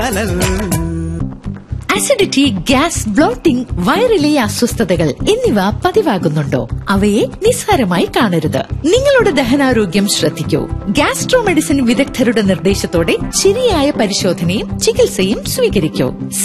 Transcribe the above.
തണൽ. Acidity, gas, blotting, വയറിലെ അസ്വസ്ഥതകൾ എന്നിവ പതിവാകുന്നുണ്ടോ? അവയെ നിസ്സാരമായി കാണരുത്. നിങ്ങളുടെ ദഹനാരോഗ്യം ശ്രദ്ധിക്കൂ. ഗ്യാസ്ട്രോ മെഡിസിൻ വിദഗ്ധരുടെ നിർദ്ദേശത്തോടെ ശരിയായ പരിശോധനയും ചികിത്സയും സ്വീകരിക്കൂ.